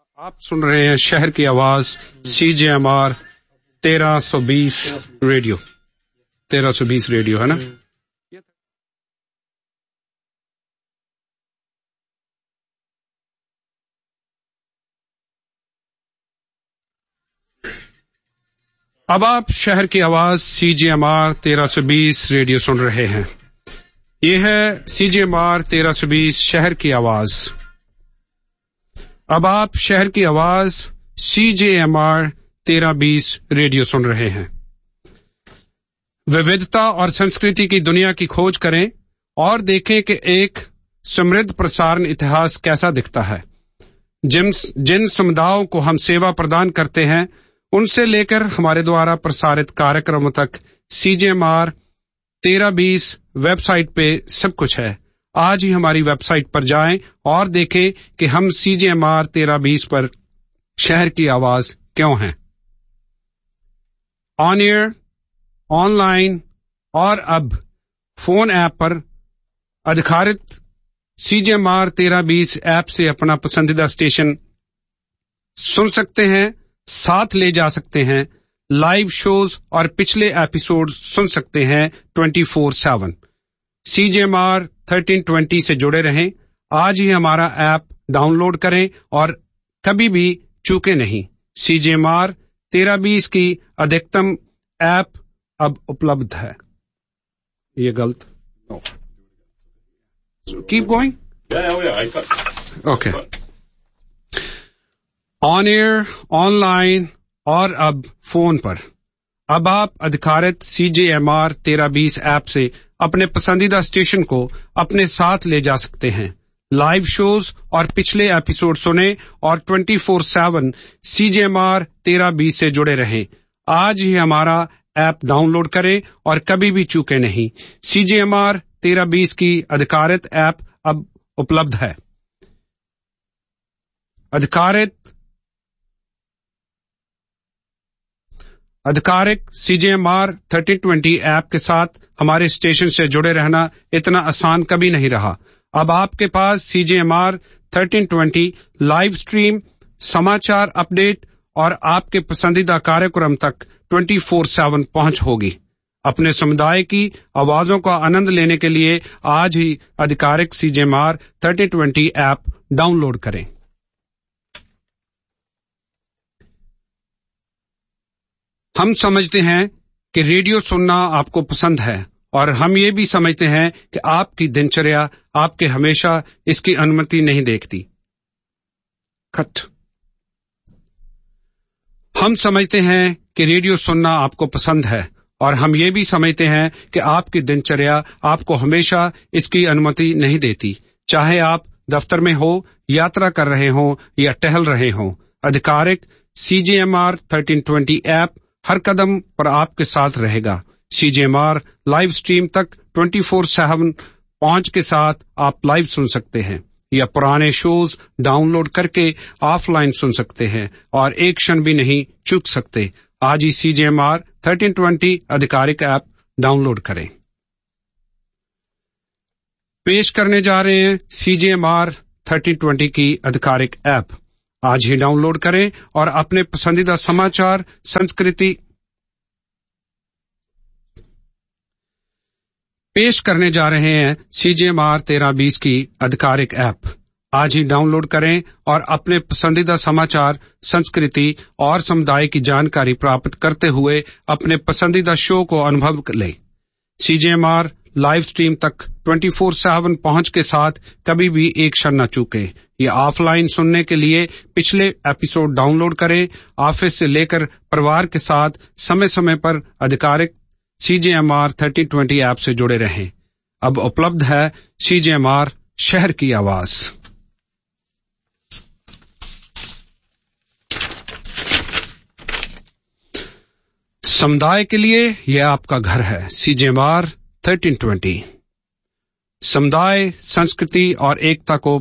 आप सुन रहे हैं शहर की आवाज CJMR 1320 रेडियो 1320 रेडियो है ना। अब आप शहर की आवाज CJMR 1320 रेडियो सुन रहे हैं। ये है CJMR 1320 शहर की आवाज। अब आप शहर की आवाज CJMR 1320 रेडियो सुन रहे हैं। विविधता और संस्कृति की दुनिया की खोज करें और देखें कि एक समृद्ध प्रसारण इतिहास कैसा दिखता है। जिन समुदायों को हम सेवा प्रदान करते हैं, उनसे लेकर हमारे द्वारा प्रसारित कार्यक्रमों तक CJMR 1320 वेबसाइट पे सब कुछ है। आज ही हमारी वेबसाइट पर जाएं और देखें कि हम CJMR 1320 पर शहर की आवाज क्यों हैं। ऑन एयर, ऑनलाइन और अब फोन ऐप पर अधिकारित CJMR 1320 ऐप से अपना पसंदीदा स्टेशन सुन सकते हैं, साथ ले जा सकते हैं, लाइव शोज और पिछले एपिसोड सुन सकते हैं 24/7। CJMR 1320 से जुड़े रहें। आज ही हमारा ऐप डाउनलोड करें और कभी भी चूके नहीं। CJMR 1320 की अधिकतम ऐप अब उपलब्ध है। ये गलत। Keep going. Okay. On air, online और अब फोन पर। अब आप अधिकारित CJMR 1320 ऐप से अपने पसंदीदा स्टेशन को अपने साथ ले जा सकते हैं। लाइव शोज और पिछले एपिसोड सुने और 24/7 CJMR 1320 से जुड़े रहें। आज ही हमारा ऐप डाउनलोड करें और कभी भी चूके नहीं। CJMR 1320 की अधिकारित ऐप अब उपलब्ध है। अधिकारिक CJMR 1320 ऐप के साथ हमारे स्टेशन से जुड़े रहना इतना आसान कभी नहीं रहा। अब आपके पास CJMR 1320 लाइव स्ट्रीम, समाचार अपडेट और आपके पसंदीदा कार्यक्रम तक 24/7 पहुंच होगी। अपने समुदाय की आवाजों का आनंद लेने के लिए आज ही आधिकारिक CJMR 1320 ऐप डाउनलोड करें। हम समझते हैं कि रेडियो सुनना आपको पसंद है और हम ये भी समझते हैं कि आपकी दिनचर्या आपके हमेशा इसकी अनुमति नहीं देखती। हम समझते हैं कि रेडियो सुनना आपको पसंद है और हम ये भी समझते हैं कि आपकी दिनचर्या आपको हमेशा इसकी अनुमति नहीं देती। चाहे आप दफ्तर में हो, यात्रा कर रहे हो या टहल रहे हो, आधिकारिक CJMR 1320 ऐप हर कदम पर आपके साथ रहेगा। CJMR लाइव स्ट्रीम तक 24/7 पहुंच के साथ आप लाइव सुन सकते हैं या पुराने शोज डाउनलोड करके ऑफलाइन सुन सकते हैं और एक क्षण भी नहीं चूक सकते। आज ही CJMR 1320 आधिकारिक ऐप डाउनलोड करें। पेश करने जा रहे हैं CJMR 1320 की आधिकारिक ऐप। आज ही डाउनलोड करें और अपने पसंदीदा समाचार, संस्कृति पेश करने जा रहे हैं CJMR 1320 की आधिकारिक ऐप। आज ही डाउनलोड करें और अपने पसंदीदा समाचार, संस्कृति और समुदाय की जानकारी प्राप्त करते हुए अपने पसंदीदा शो को अनुभव लें। CJMR लाइव स्ट्रीम तक 24/7 पहुंच के साथ कभी भी एक क्षण न चूके। या ऑफलाइन सुनने के लिए पिछले एपिसोड डाउनलोड करें। ऑफिस से लेकर परिवार के साथ समय समय पर आधिकारिक CJMR 1320 ऐप से जुड़े रहें। अब उपलब्ध है CJMR शहर की आवाज। समुदाय के लिए यह आपका घर है। CJMR 1320 समुदाय, संस्कृति और एकता को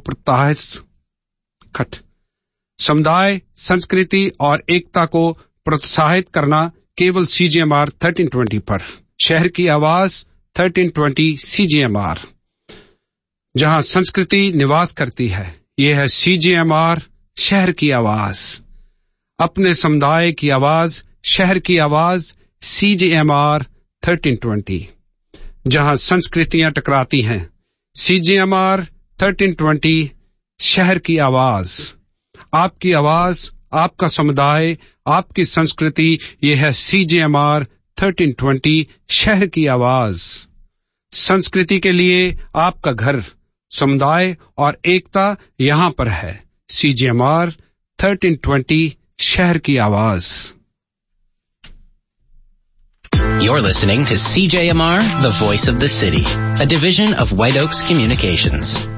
समुदाय, संस्कृति और एकता को प्रोत्साहित करना केवल CJMR 1320 पर। शहर की आवाज 1320 CJMR, जहां संस्कृति निवास करती है। यह है CJMR शहर की आवाज। अपने समुदाय की आवाज, शहर की आवाज, CJMR 1320। जहां संस्कृतियां टकराती हैं, CJMR 1320, शहर की आवाज। आपकी आवाज, आपका समुदाय, आपकी संस्कृति, ये है CJMR 1320, शहर की आवाज। संस्कृति के लिए आपका घर, समुदाय और एकता यहां पर है। CJMR 1320, शहर की आवाज। You're listening to CJMR, the voice of the city, a division of White Oaks Communications.